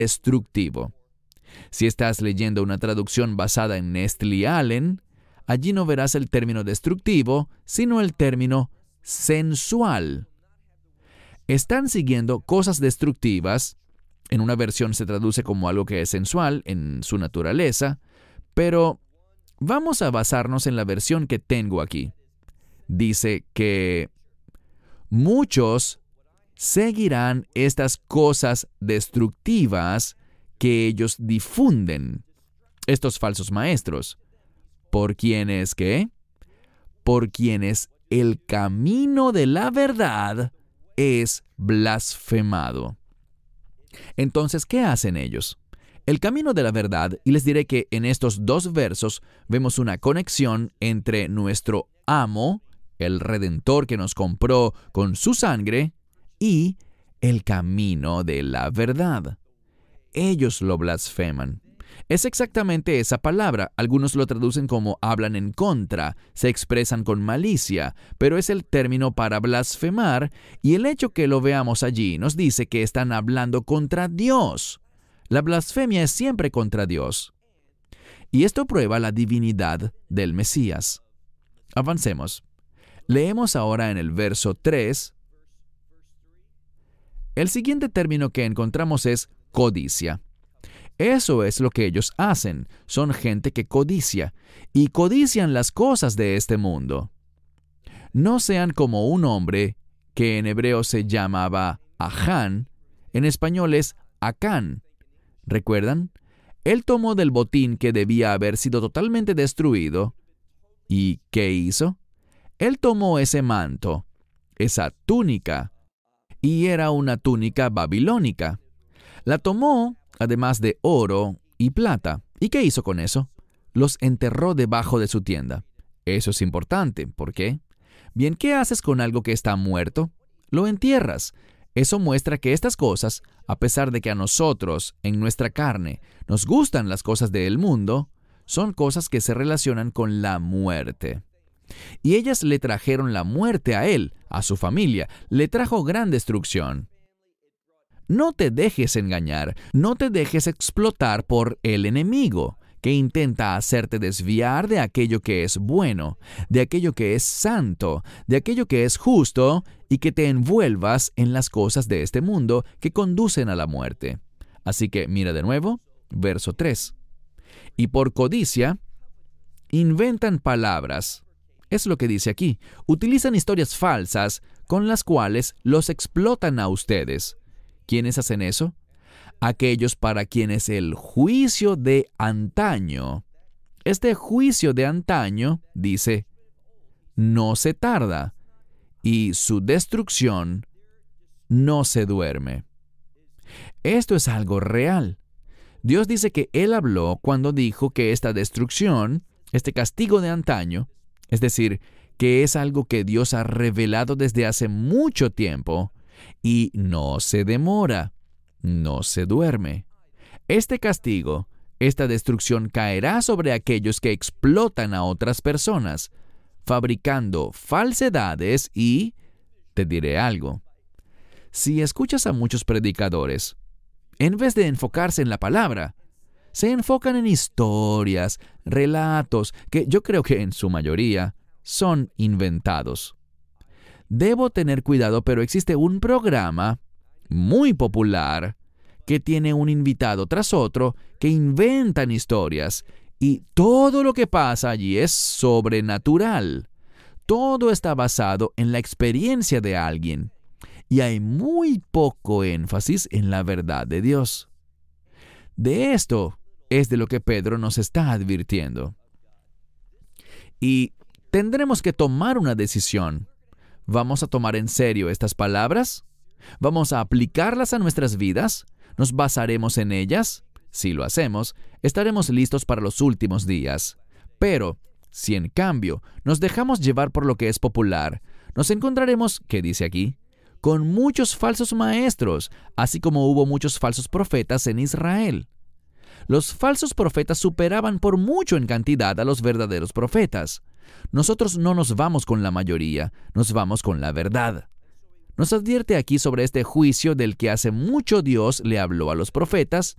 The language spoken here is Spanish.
destructivo. Si estás leyendo una traducción basada en Nestle Allen, allí no verás el término destructivo, sino el término sensual. Están siguiendo cosas destructivas. En una versión se traduce como algo que es sensual en su naturaleza, pero vamos a basarnos en la versión que tengo aquí. Dice que muchos seguirán estas cosas destructivas que ellos difunden, estos falsos maestros. ¿Por quienes qué? Por quienes el camino de la verdad es blasfemado. Entonces, ¿qué hacen ellos? El camino de la verdad, y les diré que en estos dos versos vemos una conexión entre nuestro amo, el Redentor que nos compró con su sangre, y el camino de la verdad. Ellos lo blasfeman. Es exactamente esa palabra. Algunos lo traducen como hablan en contra, se expresan con malicia, pero es el término para blasfemar, y el hecho que lo veamos allí nos dice que están hablando contra Dios. La blasfemia es siempre contra Dios. Y esto prueba la divinidad del Mesías. Avancemos. Leemos ahora en el verso 3. El siguiente término que encontramos es codicia. Eso es lo que ellos hacen. Son gente que codicia, y codician las cosas de este mundo. No sean como un hombre que en hebreo se llamaba Acán, en español es Acán. ¿Recuerdan? Él tomó del botín que debía haber sido totalmente destruido. ¿Y qué hizo? Él tomó ese manto, esa túnica, y era una túnica babilónica. La tomó, además de oro y plata. ¿Y qué hizo con eso? Los enterró debajo de su tienda. Eso es importante. ¿Por qué? Bien, ¿qué haces con algo que está muerto? Lo entierras. Eso muestra que estas cosas, a pesar de que a nosotros, en nuestra carne, nos gustan las cosas del mundo, son cosas que se relacionan con la muerte. Y ellas le trajeron la muerte a él, a su familia. Le trajo gran destrucción. No te dejes engañar, no te dejes explotar por el enemigo, que intenta hacerte desviar de aquello que es bueno, de aquello que es santo, de aquello que es justo, y que te envuelvas en las cosas de este mundo que conducen a la muerte. Así que mira de nuevo, verso 3. Y por codicia, inventan palabras. Es lo que dice aquí. Utilizan historias falsas con las cuales los explotan a ustedes. ¿Quiénes hacen eso? Aquellos para quienes el juicio de antaño, este juicio de antaño, dice, no se tarda, y su destrucción no se duerme. Esto es algo real. Dios dice que Él habló cuando dijo que esta destrucción, este castigo de antaño, es decir, que es algo que Dios ha revelado desde hace mucho tiempo, y no se demora, no se duerme. Este castigo, esta destrucción caerá sobre aquellos que explotan a otras personas, fabricando falsedades y, te diré algo, si escuchas a muchos predicadores, en vez de enfocarse en la palabra, se enfocan en historias, relatos, que yo creo que en su mayoría son inventados. Debo tener cuidado, pero existe un programa muy popular que tiene un invitado tras otro que inventan historias, y todo lo que pasa allí es sobrenatural. Todo está basado en la experiencia de alguien, y hay muy poco énfasis en la verdad de Dios. De esto es de lo que Pedro nos está advirtiendo. Y tendremos que tomar una decisión. ¿Vamos a tomar en serio estas palabras? ¿Vamos a aplicarlas a nuestras vidas? ¿Nos basaremos en ellas? Si lo hacemos, estaremos listos para los últimos días. Pero, si en cambio nos dejamos llevar por lo que es popular, nos encontraremos, ¿qué dice aquí?, con muchos falsos maestros, así como hubo muchos falsos profetas en Israel. Los falsos profetas superaban por mucho en cantidad a los verdaderos profetas. Nosotros no nos vamos con la mayoría, nos vamos con la verdad. Nos advierte aquí sobre este juicio del que hace mucho Dios le habló a los profetas